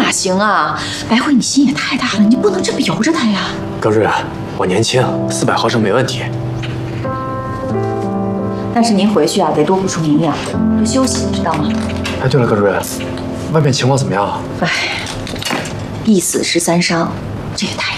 哪行啊？白慧，你心也太大了，你不能这么由着他呀。 高主任，我年轻，400毫升没问题。 但是您回去啊，得多补充营养，多休息，知道吗？ 哎，对了，高主任，外面情况怎么样？ 哎，一死13伤，这也太